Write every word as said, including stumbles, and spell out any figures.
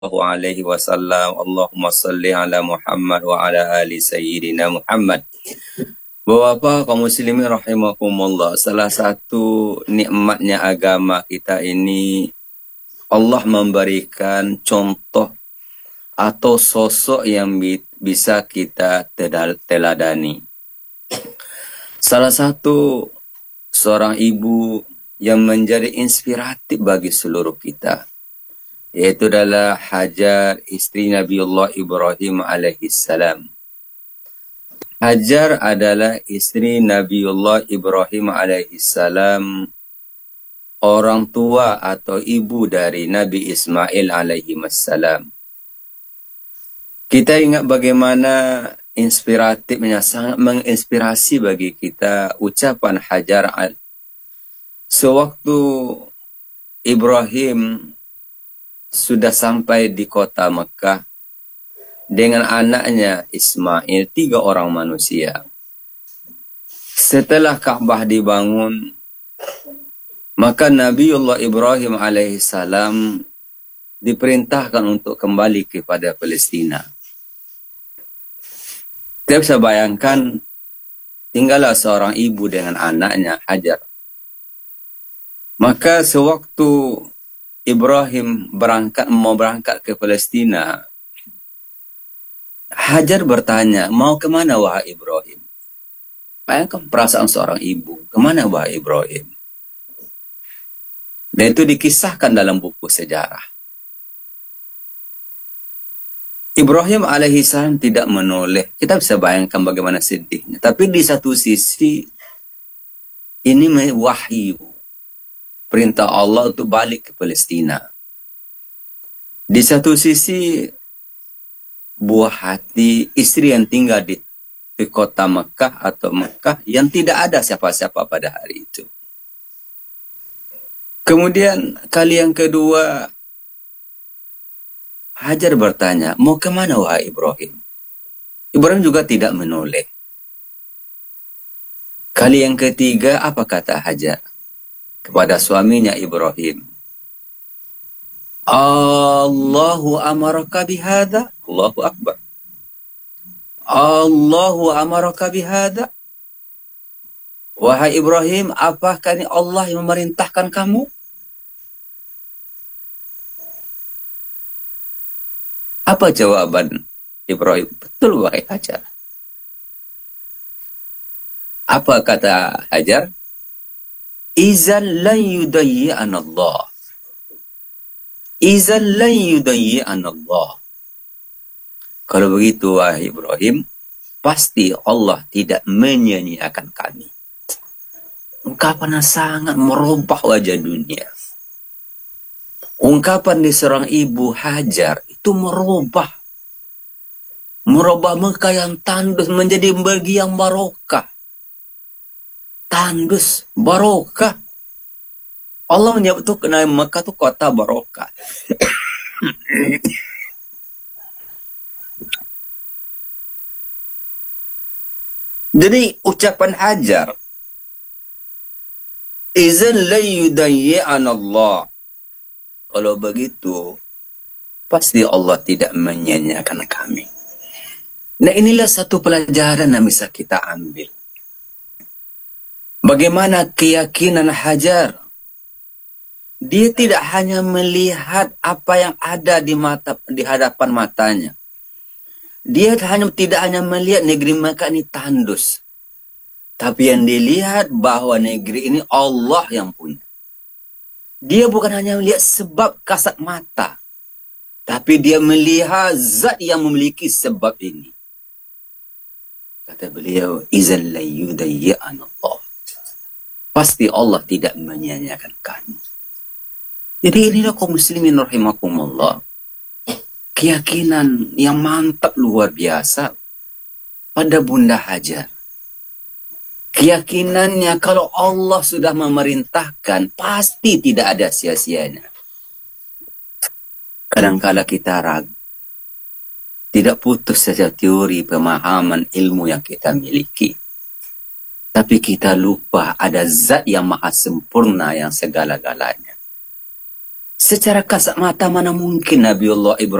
Sallallahu alaihi wasallam. Allahumma salli ala Muhammad wa ala ali sayyidina Muhammad. Bapak kaum muslimin rahimakumullah, salah satu nikmatnya agama kita ini, Allah memberikan contoh atau sosok yang bi bisa kita teladani. Salah satu seorang ibu yang menjadi inspiratif bagi seluruh kita, yaitu adalah Hajar, istri Nabiullah Ibrahim alaihissalam. Hajar adalah istri Nabiullah Ibrahim alaihissalam, orang tua atau ibu dari Nabi Ismail alaihissalam. Kita ingat bagaimana inspiratifnya, sangat menginspirasi bagi kita ucapan Hajar. Sewaktu Ibrahim sudah sampai di kota Mekah dengan anaknya Ismail, tiga orang manusia. Setelah Ka'bah dibangun, maka Nabiullah Ibrahim alaihissalam diperintahkan untuk kembali kepada Palestina. Kita bisa bayangkan, tinggallah seorang ibu dengan anaknya Hajar. Maka sewaktu Ibrahim berangkat mau berangkat ke Palestina, Hajar bertanya, mau kemana wahai Ibrahim? Bayangkan perasaan seorang ibu, kemana wahai Ibrahim? Dan itu dikisahkan dalam buku sejarah. Ibrahim alaihissalam tidak menoleh. Kita bisa bayangkan bagaimana sedihnya. Tapi di satu sisi, ini wahyu, perintah Allah untuk balik ke Palestina. Di satu sisi, buah hati istri yang tinggal di, di kota Mekah atau Mekah yang tidak ada siapa-siapa pada hari itu. Kemudian kali yang kedua, Hajar bertanya, mau kemana wahai Ibrahim? Ibrahim juga tidak menoleh. Kali yang ketiga, apa kata Hajar kepada suaminya Ibrahim? Allahu amaraka bihada. Allahu akbar. Allahu amaraka bihada. Wahai Ibrahim, apakah ini Allah yang memerintahkan kamu? Apa jawaban Ibrahim? Betul wahai Hajar. Apa kata Hajar? Izan lan yudayyi'an Allah. Izan lan yudayyi'an Allah. Kalau begitu wahai Ibrahim, pasti Allah tidak menyia-nyiakan kami. Ungkapan yang sangat merubah wajah dunia. Ungkapan di seorang ibu Hajar itu merubah. Merubah Mekah yang tandus menjadi bagi yang barokah. Tandus, barokah. Allah menyebut Mekah itu kota barokah. Jadi ucapan Hajar, izan la yudayyi'an Allah. Kalau begitu, pasti Allah tidak menyia-nyiakan kami. Nah, inilah satu pelajaran yang bisa kita ambil. Bagaimana keyakinan Hajar. Dia tidak hanya melihat apa yang ada di mata di hadapan matanya. Dia hanya tidak hanya melihat negeri Mekah ini tandus. Tapi yang dilihat bahwa negeri ini Allah yang punya. Dia bukan hanya melihat sebab kasat mata. Tapi dia melihat zat yang memiliki sebab ini. Kata beliau, izan la yudayyi'an Allah. Pasti Allah tidak menyia-nyiakan kami. Jadi inilah kaum muslimin rahimakumullah. Keyakinan yang mantap luar biasa pada Bunda Hajar. Keyakinannya kalau Allah sudah memerintahkan, pasti tidak ada sia-sianya. Kadang-kala kita ragu. Tidak putus saja teori, pemahaman, ilmu yang kita miliki. Tapi kita lupa ada zat yang maha sempurna yang segala-galanya. Secara kasat mata mana mungkin Nabiullah Ibrahim